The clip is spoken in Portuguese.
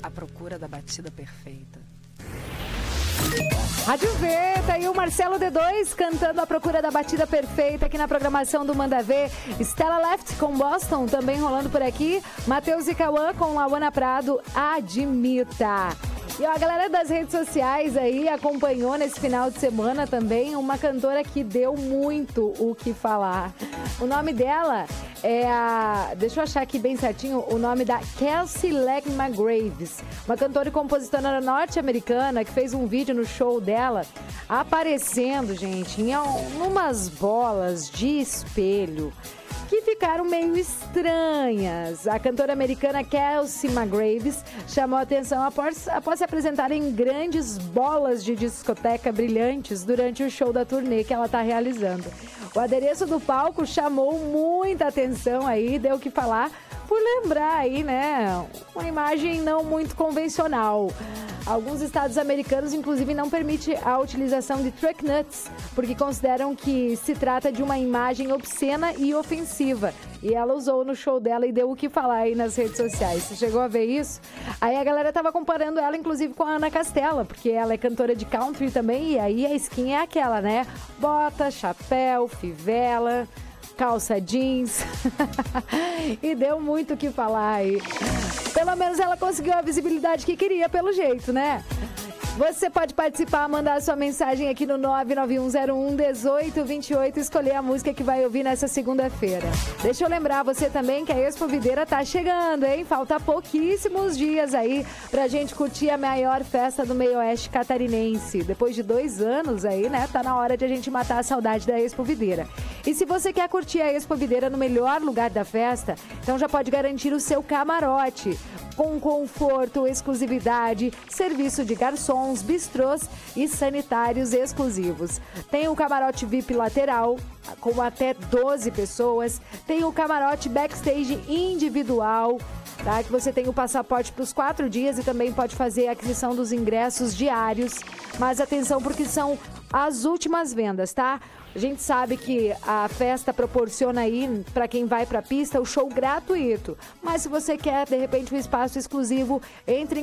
à procura da batida perfeita. Rádio V, tá aí o Marcelo D2 cantando A Procura da Batida Perfeita aqui na programação do Manda Ver. Stella Left com Boston também rolando por aqui. Matheus e Cauã com Lauana Prado, Admita. E ó, a galera das redes sociais aí acompanhou nesse final de semana também uma cantora que deu muito o que falar. O nome dela é a... Deixa eu achar aqui bem certinho o nome da Kelsey Legman Graves, uma cantora e compositora norte-americana que fez um vídeo no show dela aparecendo, gente, em umas bolas de espelho que ficaram meio estranhas. A cantora americana Kelsey McGraves chamou a atenção após se apresentar em grandes bolas de discoteca brilhantes durante o show da turnê que ela está realizando. O adereço do palco chamou muita atenção aí, deu o que falar, por lembrar aí, né, uma imagem não muito convencional. Alguns estados americanos, inclusive, não permitem a utilização de truck nuts, porque consideram que se trata de uma imagem obscena e ofensiva. E ela usou no show dela e deu o que falar aí nas redes sociais. Você chegou a ver isso? Aí a galera tava comparando ela, inclusive, com a Ana Castela, porque ela é cantora de country também, e aí a skin é aquela, né? Bota, chapéu, fivela, calça jeans. E deu muito o que falar aí. Pelo menos ela conseguiu a visibilidade que queria, pelo jeito, né? Você pode participar, mandar sua mensagem aqui no 991011828 e escolher a música que vai ouvir nessa segunda-feira. Deixa eu lembrar você também que a Expo Videira tá chegando, hein? Falta pouquíssimos dias aí pra gente curtir a maior festa do meio-oeste catarinense. Depois de 2 anos aí, né? Tá na hora de a gente matar a saudade da Expo Videira. E se você quer curtir a Expo Videira no melhor lugar da festa, então já pode garantir o seu camarote. Com conforto, exclusividade, serviço de garçons, bistrôs e sanitários exclusivos. Tem o camarote VIP lateral, com até 12 pessoas. Tem o camarote backstage individual, tá? Que você tem o passaporte para os 4 dias e também pode fazer a aquisição dos ingressos diários. Mas atenção, porque são as últimas vendas, tá? A gente sabe que a festa proporciona aí, para quem vai para a pista, o show gratuito. Mas se você quer, de repente, um espaço exclusivo, entre em